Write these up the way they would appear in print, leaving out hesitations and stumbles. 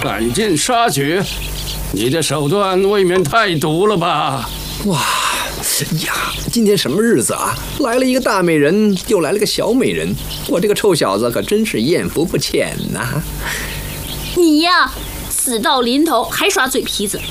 赶尽杀绝，你的手段未免太毒了吧？ 哇呀，今天什么日子啊？来了一个大美人，又来了个小美人，我这个臭小子可真是艳福不浅呐！ 你呀，死到临头还耍嘴皮子。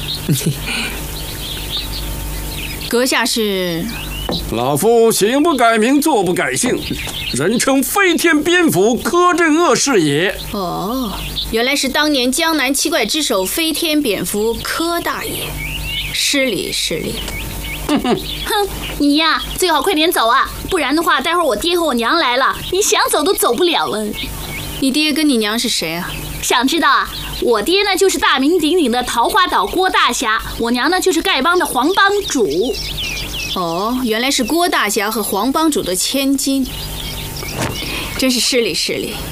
阁下是？ 老夫行不改名，坐不改姓，人称飞天蝙蝠柯镇恶是也。 哦，原来是当年江南七怪之首飞天蝙蝠柯大爷，失礼失礼。 哼，你呀，最好快点走啊，不然的话，待会儿我爹和我娘来了，你想走都走不了了。 你爹跟你娘是谁啊？ 想知道啊？我爹呢就是大名鼎鼎的桃花岛郭大侠，我娘呢就是丐帮的黄帮主。 哦，原来是郭大侠和黄帮主的千金，真是失礼失礼。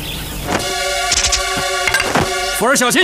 福儿小心！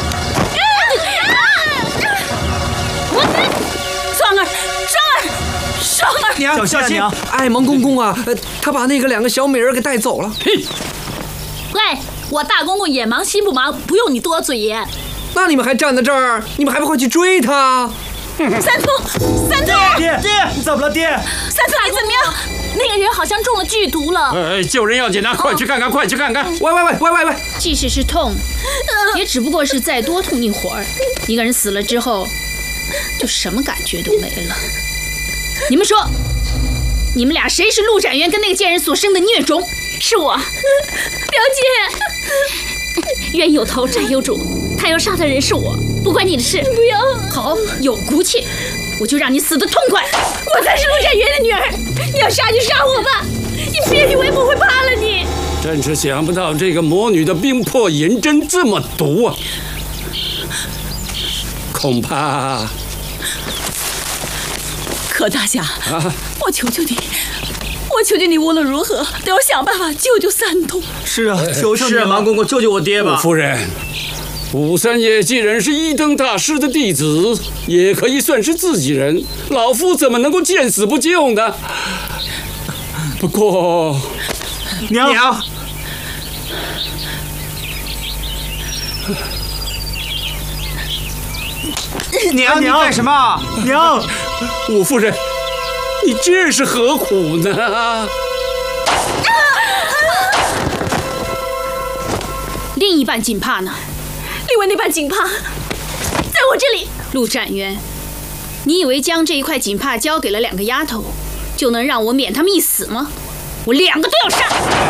双儿， 娘，小心！爱蒙公公啊，他把那个2个小美人给带走了。 嘿， 喂，我大公公眼忙心不忙，不用你多嘴言。 那你们还站在这儿？你们还不快去追他？ 三通， 爹，你怎么了，爹？ 三通，你怎么样？那个人好像中了剧毒了。 救人要紧啊！快去看看，快去看看！ 喂！ 即使是痛，也只不过是再多痛一会儿。一个人死了之后，就什么感觉都没了。你们说，你们俩谁是陆展元跟那个贱人所生的孽种？ 是我，表姐。冤有头，债有主，他要杀的人是我，不关你的事。不要！ 好，有骨气，我就让你死得痛快。 我才是陆展元的女儿，你要杀就杀我吧，你别以为我会怕了你。 真是想不到这个魔女的冰魄银针这么毒啊！恐怕…… 柯大侠，我求求你，无论如何都要想办法救救三通。 是啊，求求你了，芒公公，救救我爹吧！ 夫人，武三爷既然是一灯大师的弟子，也可以算是自己人，老夫怎么能够见死不救呢？不过， 娘，娘，你干什么？娘， 武夫人，你这是何苦呢？ 另一半锦帕呢？ 另外那半锦帕在我这里。 陆展元，你以为将这一块锦帕交给了2个丫头，就能让我免他们一死吗？我2个都要杀！